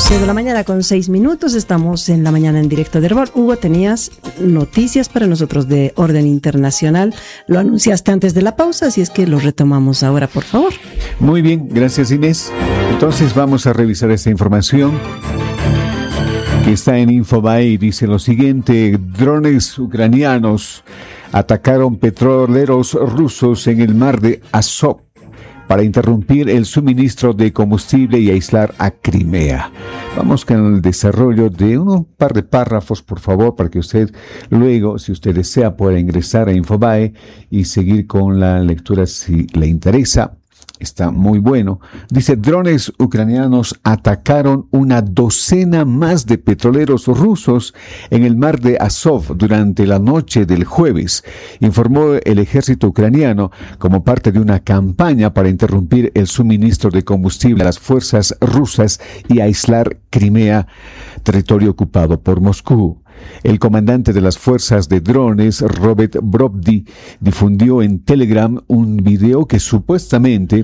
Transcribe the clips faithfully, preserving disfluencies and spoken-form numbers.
doce de la mañana con seis minutos, estamos en la mañana en directo de Herbol. Hugo, tenías noticias para nosotros de orden internacional, lo anunciaste antes de la pausa, así es que lo retomamos ahora, por favor. Muy bien, gracias Inés. Entonces vamos a revisar esta información que está en Infobae y dice lo siguiente: drones ucranianos atacaron petroleros rusos en el mar de Azov para interrumpir el suministro de combustible y aislar a Crimea. Vamos con el desarrollo de un par de párrafos, por favor, para que usted luego, si usted desea, pueda ingresar a Infobae y seguir con la lectura si le interesa. Está muy bueno. Dice, drones ucranianos atacaron una docena más de petroleros rusos en el mar de Azov durante la noche del jueves, informó el ejército ucraniano como parte de una campaña para interrumpir el suministro de combustible a las fuerzas rusas y aislar Crimea, territorio ocupado por Moscú. El comandante de las fuerzas de drones, Robert Brovdi, difundió en Telegram un video que supuestamente eh,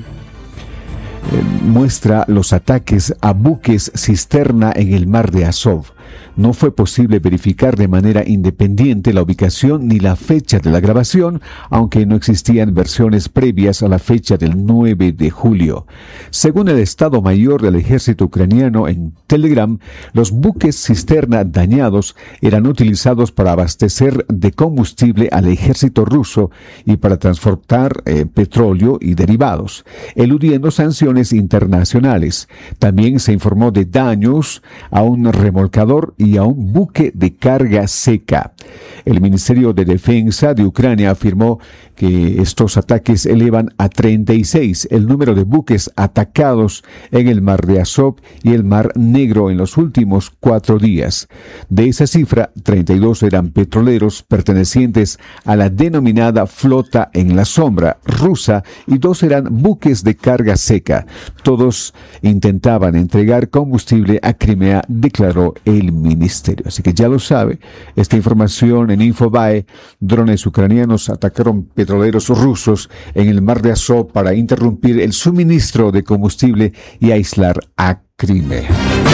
muestra los ataques a buques cisterna en el mar de Azov. No fue posible verificar de manera independiente la ubicación ni la fecha de la grabación, aunque no existían versiones previas a la fecha del nueve de julio. Según el Estado Mayor del Ejército Ucraniano en Telegram, los buques cisterna dañados eran utilizados para abastecer de combustible al ejército ruso y para transportar eh, petróleo y derivados, eludiendo sanciones internacionales. También se informó de daños a un remolcador y a un buque de carga seca. El Ministerio de Defensa de Ucrania afirmó que estos ataques elevan a treinta y seis el número de buques atacados en el mar de Azov y el mar Negro en los últimos cuatro días. De esa cifra, treinta y dos eran petroleros pertenecientes a la denominada flota en la sombra rusa y dos eran buques de carga seca. Todos intentaban entregar combustible a Crimea, declaró el ministerio. Así que ya lo sabe, esta información en Infobae. Drones ucranianos atacaron petroleros rusos en el mar de Azov para interrumpir el suministro de combustible y aislar a Crimea.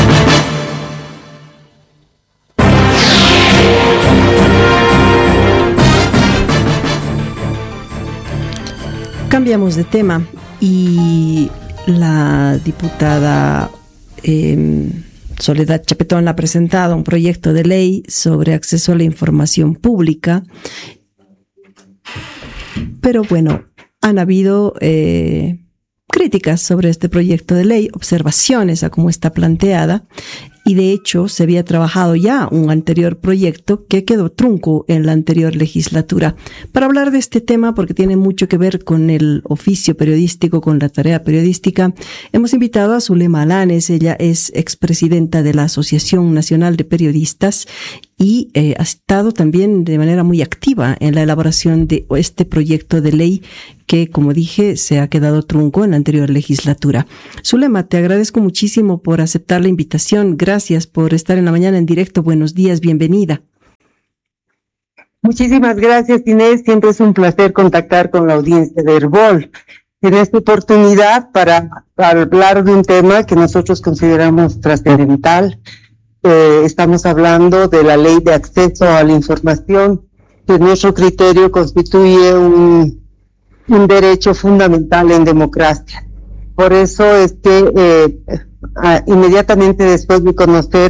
Cambiamos de tema y la diputada eh, Soledad Chapetón ha presentado un proyecto de ley sobre acceso a la información pública. Pero bueno, han habido eh, críticas sobre este proyecto de ley, observaciones a cómo está planteada, y de hecho se había trabajado ya un anterior proyecto que quedó trunco en la anterior legislatura. Para hablar de este tema, porque tiene mucho que ver con el oficio periodístico, con la tarea periodística, hemos invitado a Zulema Alanes. Ella es expresidenta de la Asociación Nacional de Periodistas y eh, ha estado también de manera muy activa en la elaboración de este proyecto de ley que, como dije, se ha quedado trunco en la anterior legislatura. Zulema, te agradezco muchísimo por aceptar la invitación. Gracias por estar en la mañana en directo. Buenos días, bienvenida. Muchísimas gracias, Inés. Siempre es un placer contactar con la audiencia de Herbol en esta oportunidad para, para hablar de un tema que nosotros consideramos trascendental. Eh, estamos hablando de la ley de acceso a la información, que en nuestro criterio constituye un, un derecho fundamental en democracia. Por eso es que eh, a, inmediatamente después de conocer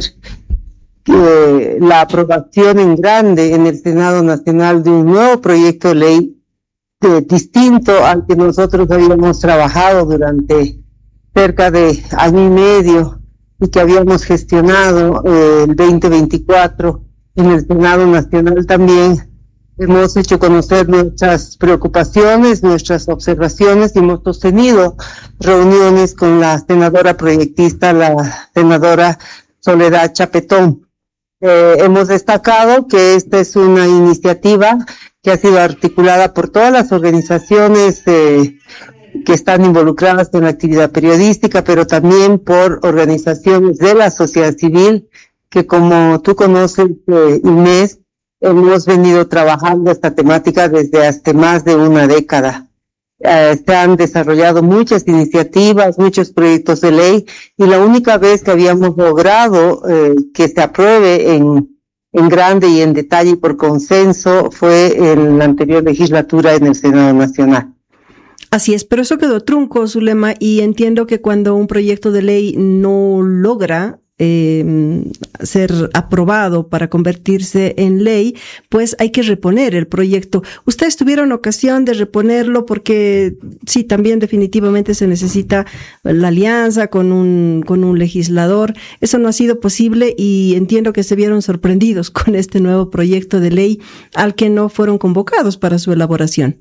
que la aprobación en grande en el Senado Nacional de un nuevo proyecto de ley eh, distinto al que nosotros habíamos trabajado durante cerca de año y medio y que habíamos gestionado eh, el veinte veinticuatro en el Senado Nacional también, hemos hecho conocer nuestras preocupaciones, nuestras observaciones y hemos sostenido reuniones con la senadora proyectista, la senadora Soledad Chapetón. Eh, hemos destacado que esta es una iniciativa que ha sido articulada por todas las organizaciones eh, que están involucradas en la actividad periodística, pero también por organizaciones de la sociedad civil, que como tú conoces, eh, Inés, hemos venido trabajando esta temática desde hace más de una década. eh, se han desarrollado muchas iniciativas, muchos proyectos de ley, y la única vez que habíamos logrado eh, que se apruebe en en grande y en detalle y por consenso fue en la anterior legislatura en el Senado Nacional. Así es, pero eso quedó trunco, Zulema, y entiendo que cuando un proyecto de ley no logra eh, ser aprobado para convertirse en ley, pues hay que reponer el proyecto. ¿Ustedes tuvieron ocasión de reponerlo? Porque sí, también definitivamente se necesita la alianza con un, con un legislador. Eso no ha sido posible y entiendo que se vieron sorprendidos con este nuevo proyecto de ley al que no fueron convocados para su elaboración.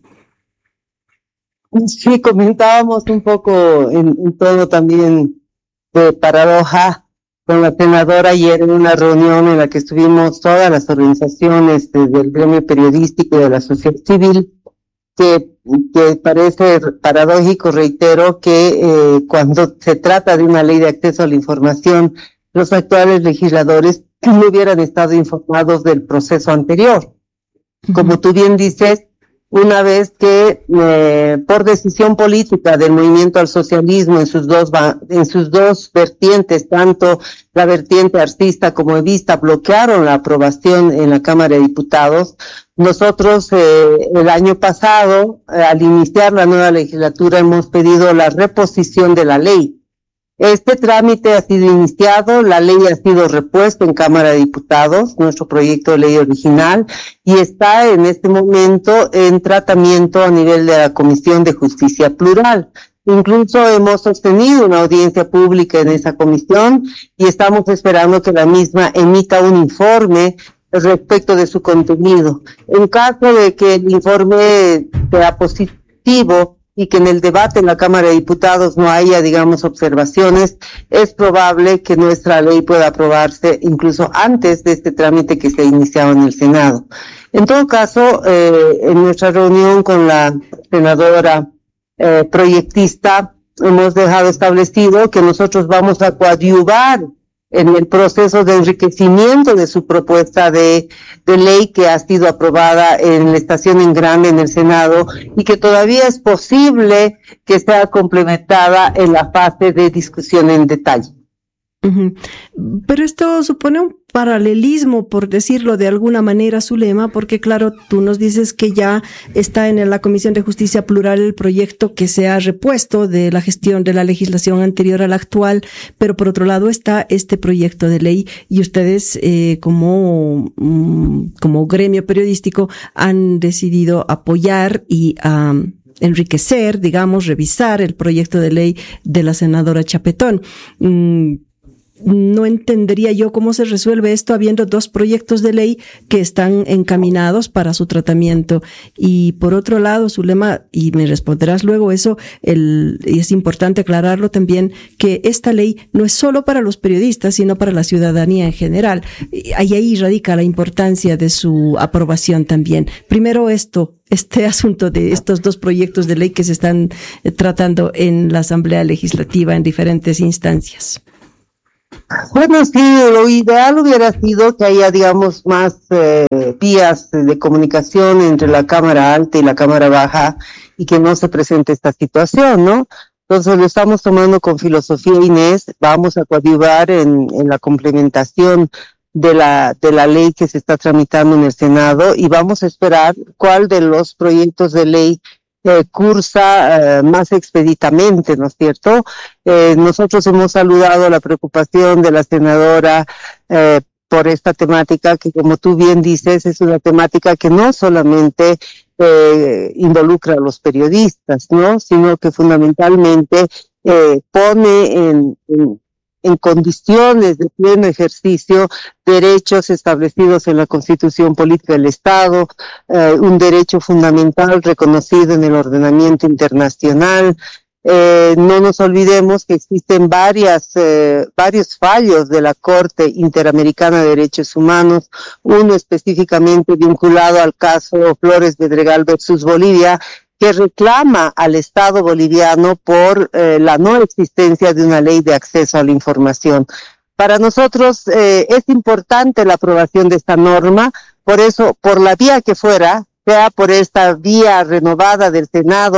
Sí, comentábamos un poco en, en todo también de paradoja con la senadora ayer en una reunión en la que estuvimos todas las organizaciones del gremio periodístico y de la sociedad civil, que, que parece paradójico, reitero, que eh, cuando se trata de una ley de acceso a la información, los actuales legisladores no hubieran estado informados del proceso anterior. Como tú bien dices, una vez que eh, por decisión política del movimiento al socialismo en sus dos en sus dos vertientes, tanto la vertiente artista como evista, bloquearon la aprobación en la Cámara de Diputados, nosotros eh, el año pasado, eh, al iniciar la nueva legislatura, hemos pedido la reposición de la ley. Este trámite ha sido iniciado, la ley ha sido repuesta en Cámara de Diputados, nuestro proyecto de ley original, y está en este momento en tratamiento a nivel de la Comisión de Justicia Plural. Incluso hemos sostenido una audiencia pública en esa comisión y estamos esperando que la misma emita un informe respecto de su contenido. En caso de que el informe sea positivo, y que en el debate en la Cámara de Diputados no haya, digamos, observaciones, es probable que nuestra ley pueda aprobarse incluso antes de este trámite que se ha iniciado en el Senado. En todo caso, eh, en nuestra reunión con la senadora eh, proyectista, hemos dejado establecido que nosotros vamos a coadyuvar en el proceso de enriquecimiento de su propuesta de, de ley que ha sido aprobada en la estación en grande en el Senado y que todavía es posible que sea complementada en la fase de discusión en detalle. Uh-huh. Pero esto supone un paralelismo, por decirlo de alguna manera, Zulema, porque claro, tú nos dices que ya está en la Comisión de Justicia Plural el proyecto que se ha repuesto de la gestión de la legislación anterior a la actual, pero por otro lado está este proyecto de ley y ustedes eh, como, como gremio periodístico han decidido apoyar y um, enriquecer, digamos, revisar el proyecto de ley de la senadora Chapetón. Mm, No entendería yo cómo se resuelve esto habiendo dos proyectos de ley que están encaminados para su tratamiento. Y por otro lado, Zulema, y me responderás luego eso, el, y es importante aclararlo también, que esta ley no es solo para los periodistas, sino para la ciudadanía en general. Y ahí radica la importancia de su aprobación también. Primero esto, este asunto de estos dos proyectos de ley que se están eh, tratando en la Asamblea Legislativa en diferentes instancias. Bueno, sí, lo ideal hubiera sido que haya, digamos, más eh, vías de comunicación entre la Cámara Alta y la Cámara Baja y que no se presente esta situación, ¿no? Entonces lo estamos tomando con filosofía, Inés, vamos a coadyuvar en, en la complementación de la, de la ley que se está tramitando en el Senado y vamos a esperar cuál de los proyectos de ley Eh, cursa eh, más expeditamente, ¿no es cierto? Eh, nosotros hemos saludado la preocupación de la senadora eh, por esta temática que, como tú bien dices, es una temática que no solamente eh, involucra a los periodistas, ¿no? Sino que fundamentalmente eh, pone en, en en condiciones de pleno ejercicio derechos establecidos en la Constitución Política del Estado, eh, un derecho fundamental reconocido en el ordenamiento internacional. Eh, no nos olvidemos que existen varias, eh, varios fallos de la Corte Interamericana de Derechos Humanos, uno específicamente vinculado al caso Flores Bedregal versus Bolivia, que reclama al Estado boliviano por eh, la no existencia de una ley de acceso a la información. Para nosotros eh, es importante la aprobación de esta norma, por eso, por la vía que fuera, sea por esta vía renovada del Senado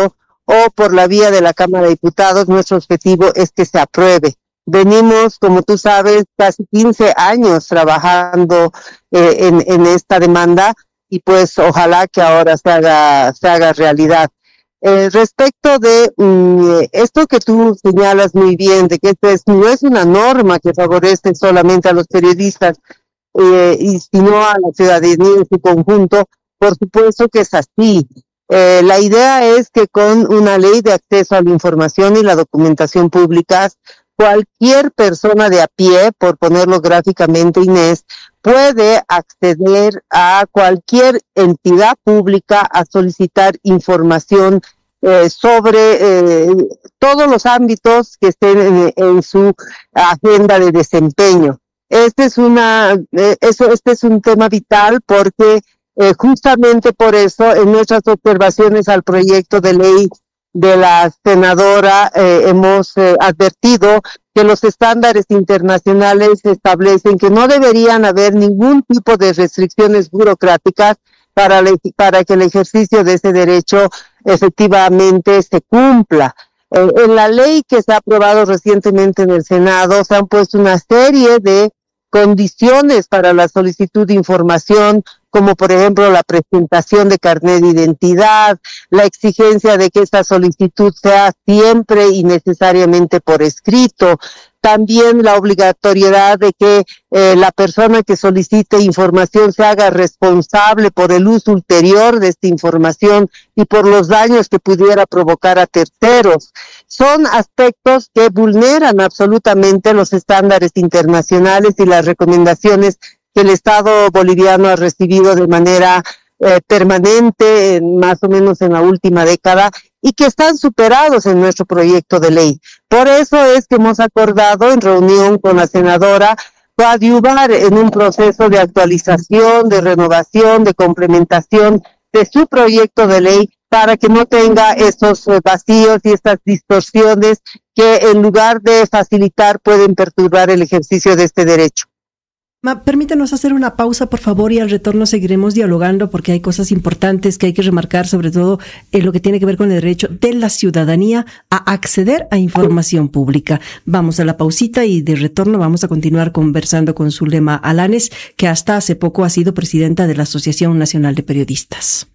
o por la vía de la Cámara de Diputados, nuestro objetivo es que se apruebe. Venimos, como tú sabes, casi quince años trabajando eh, en, en esta demanda y pues ojalá que ahora se haga, se haga realidad. Eh, respecto de um, esto que tú señalas muy bien, de que esto es, no es una norma que favorece solamente a los periodistas, eh, y sino a la ciudadanía en su conjunto, por supuesto que es así. Eh, la idea es que con una ley de acceso a la información y la documentación públicas, cualquier persona de a pie, por ponerlo gráficamente, Inés, puede acceder a cualquier entidad pública a solicitar información eh, sobre eh, todos los ámbitos que estén en, en su agenda de desempeño. Este es una, eh, eso, este es un tema vital porque eh, justamente por eso en nuestras observaciones al proyecto de ley de la senadora eh, hemos eh, advertido que los estándares internacionales establecen que no deberían haber ningún tipo de restricciones burocráticas para, le, para que el ejercicio de ese derecho efectivamente se cumpla. Eh, en la ley que se ha aprobado recientemente en el Senado se han puesto una serie de condiciones para la solicitud de información, como por ejemplo la presentación de carnet de identidad, la exigencia de que esta solicitud sea siempre y necesariamente por escrito, también la obligatoriedad de que eh, la persona que solicite información se haga responsable por el uso ulterior de esta información y por los daños que pudiera provocar a terceros. Son aspectos que vulneran absolutamente los estándares internacionales y las recomendaciones que el Estado boliviano ha recibido de manera eh, permanente, más o menos en la última década, y que están superados en nuestro proyecto de ley. Por eso es que hemos acordado en reunión con la senadora coadyuvar en un proceso de actualización, de renovación, de complementación de su proyecto de ley para que no tenga estos vacíos y estas distorsiones que en lugar de facilitar pueden perturbar el ejercicio de este derecho. Ma, permítanos hacer una pausa, por favor, y al retorno seguiremos dialogando porque hay cosas importantes que hay que remarcar, sobre todo en lo que tiene que ver con el derecho de la ciudadanía a acceder a información pública. Vamos a la pausita y de retorno vamos a continuar conversando con Zulema Alanes, que hasta hace poco ha sido presidenta de la Asociación Nacional de Periodistas.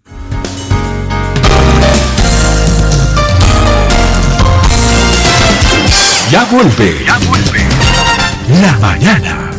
Ya vuelve, ya vuelve. La mañana.